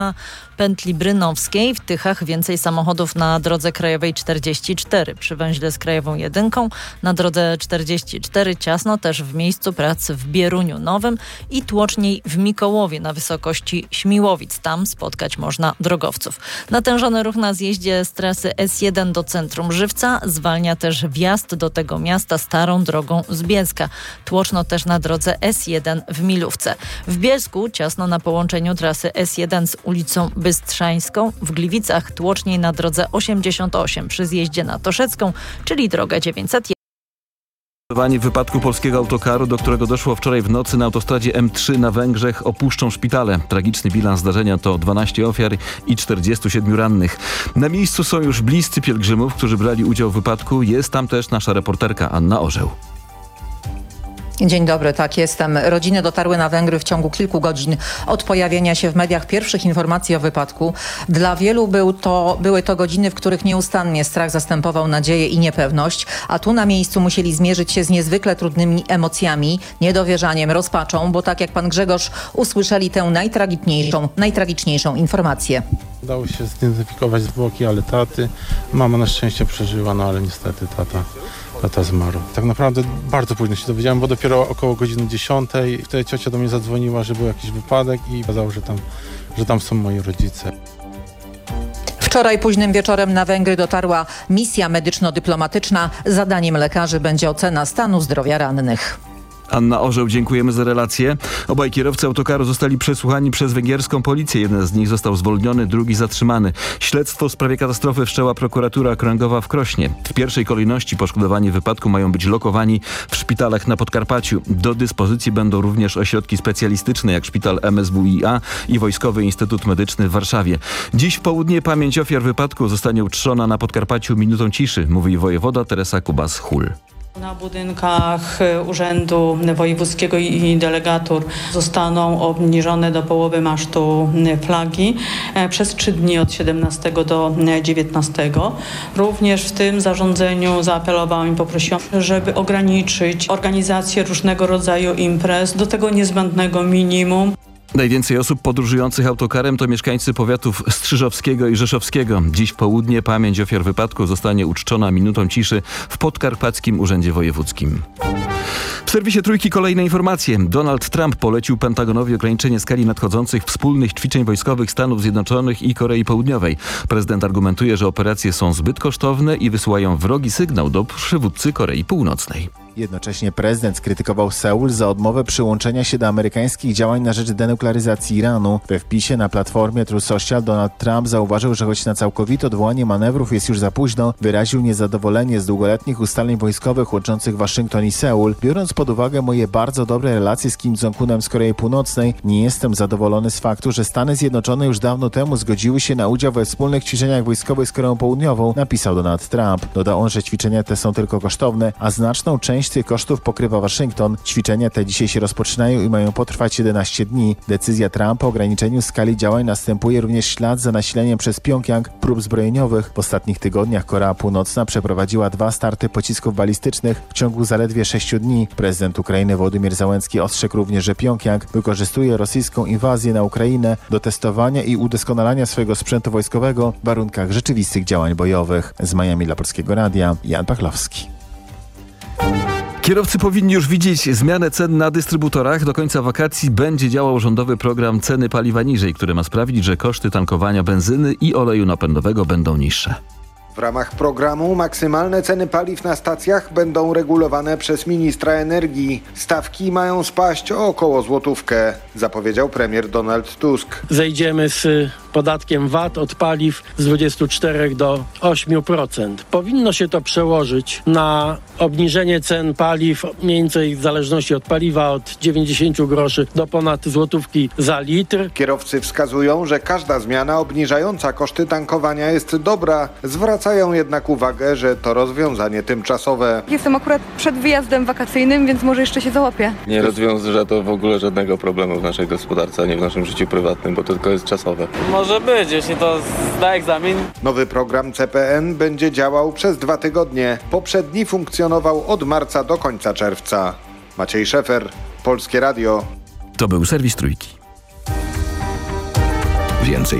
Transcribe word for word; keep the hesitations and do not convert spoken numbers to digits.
pętli brynowskiej. W Tychach więcej samochodów na drodze krajowej czterdzieści cztery przy węźle z krajową jedynką. Na drodze czterdzieści cztery ciasno też w miejscu prac w Bieruniu Nowym i tłoczniej w Mikołowie na wysokości Śmiłowic. Tam spotkać można drogowców. Natężony ruch na zjeździe z trasy S jeden do centrum Żywca. Zwalnia też wjazd do tego miasta starą drogą z Bielska. Tłoczno też na drodze S jeden w Milówce. W Bielsku ciasno na połączeniu trasy S jeden z ulicą Bystrzańską. W Gliwicach tłoczniej na drodze osiemdziesiąt osiem przy zjeździe na Toszecką, czyli drogę dziewięćset jeden. W wypadku polskiego autokaru, do którego doszło wczoraj w nocy na autostradzie M trzy na Węgrzech, opuszczą szpitale. Tragiczny bilans zdarzenia to dwanaście ofiar i czterdziestu siedmiu rannych. Na miejscu są już bliscy pielgrzymów, którzy brali udział w wypadku. Jest tam też nasza reporterka Anna Orzeł. Dzień dobry, tak jestem. Rodziny dotarły na Węgry w ciągu kilku godzin od pojawienia się w mediach pierwszych informacji o wypadku. Dla wielu był to, były to godziny, w których nieustannie strach zastępował nadzieję i niepewność, a tu na miejscu musieli zmierzyć się z niezwykle trudnymi emocjami, niedowierzaniem, rozpaczą, bo tak jak pan Grzegorz usłyszeli tę najtragiczniejszą, najtragiczniejszą informację. Udało się zidentyfikować zwłoki, ale taty. Mama na szczęście przeżyła, no ale niestety tata. Tata zmarł. Tak naprawdę bardzo późno się dowiedziałem, bo dopiero około godziny dziesiątej. Wtedy ciocia do mnie zadzwoniła, że był jakiś wypadek i okazało, że tam, że tam są moi rodzice. Wczoraj późnym wieczorem na Węgry dotarła misja medyczno-dyplomatyczna. Zadaniem lekarzy będzie ocena stanu zdrowia rannych. Anna Orzeł, dziękujemy za relację. Obaj kierowcy autokaru zostali przesłuchani przez węgierską policję. Jeden z nich został zwolniony, drugi zatrzymany. Śledztwo w sprawie katastrofy wszczęła prokuratura okręgowa w Krośnie. W pierwszej kolejności poszkodowani w wypadku mają być lokowani w szpitalach na Podkarpaciu. Do dyspozycji będą również ośrodki specjalistyczne jak szpital M S W i A i Wojskowy Instytut Medyczny w Warszawie. Dziś w południe pamięć ofiar wypadku zostanie uczczona na Podkarpaciu minutą ciszy, mówi wojewoda Teresa Kubas-Hul. Na budynkach Urzędu Wojewódzkiego i delegatur zostaną obniżone do połowy masztu flagi przez trzy dni od siedemnastego do dziewiętnastego. Również w tym zarządzeniu zaapelowałam i poprosiłam, żeby ograniczyć organizację różnego rodzaju imprez do tego niezbędnego minimum. Najwięcej osób podróżujących autokarem to mieszkańcy powiatów strzyżowskiego i rzeszowskiego. Dziś w południe pamięć ofiar wypadku zostanie uczczona minutą ciszy w Podkarpackim Urzędzie Wojewódzkim. W serwisie Trójki kolejne informacje. Donald Trump polecił Pentagonowi ograniczenie skali nadchodzących wspólnych ćwiczeń wojskowych Stanów Zjednoczonych i Korei Południowej. Prezydent argumentuje, że operacje są zbyt kosztowne i wysyłają wrogi sygnał do przywódcy Korei Północnej. Jednocześnie prezydent skrytykował Seul za odmowę przyłączenia się do amerykańskich działań na rzecz denuklearyzacji Iranu. We wpisie na platformie Truth Social Donald Trump zauważył, że choć na całkowite odwołanie manewrów jest już za późno, wyraził niezadowolenie z długoletnich ustaleń wojskowych łączących Waszyngton i Seul. Biorąc pod uwagę moje bardzo dobre relacje z Kim Jong-unem z Korei Północnej, nie jestem zadowolony z faktu, że Stany Zjednoczone już dawno temu zgodziły się na udział we wspólnych ćwiczeniach wojskowych z Koreą Południową, napisał Donald Trump. Dodał on, że ćwiczenia te są tylko kosztowne, a znaczną część tych kosztów pokrywa Waszyngton. Ćwiczenia te dzisiaj się rozpoczynają i mają potrwać jedenaście dni. Decyzja Trumpa o ograniczeniu skali działań następuje również ślad za nasileniem przez Pjongjang prób zbrojeniowych. W ostatnich tygodniach Korea Północna przeprowadziła dwa starty pocisków balistycznych w ciągu zaledwie sześciu dni. Prezydent Ukrainy Wołodymyr Zełenski ostrzegł również, że Pjongjang wykorzystuje rosyjską inwazję na Ukrainę do testowania i udoskonalania swojego sprzętu wojskowego w warunkach rzeczywistych działań bojowych. Z Miami dla Polskiego Radia Jan Pachlowski. Kierowcy powinni już widzieć zmianę cen na dystrybutorach. Do końca wakacji będzie działał rządowy program Ceny paliwa niżej, który ma sprawić, że koszty tankowania benzyny i oleju napędowego będą niższe. W ramach programu maksymalne ceny paliw na stacjach będą regulowane przez ministra energii. Stawki mają spaść o około złotówkę, zapowiedział premier Donald Tusk. Zejdziemy z podatkiem V A T od paliw z dwudziestu czterech do ośmiu procent. Powinno się to przełożyć na obniżenie cen paliw mniej więcej w zależności od paliwa od dziewięćdziesięciu groszy do ponad złotówki za litr. Kierowcy wskazują, że każda zmiana obniżająca koszty tankowania jest dobra. Zwracają jednak uwagę, że to rozwiązanie tymczasowe. Jestem akurat przed wyjazdem wakacyjnym, więc może jeszcze się załapię. Nie rozwiąże to w ogóle żadnego problemu w naszej gospodarce, ani w naszym życiu prywatnym, bo to tylko jest czasowe. Może być, jeśli to zda egzamin. Nowy program C P N będzie działał przez dwa tygodnie. Poprzedni funkcjonował od marca do końca czerwca. Maciej Szefer, Polskie Radio. To był serwis Trójki. Więcej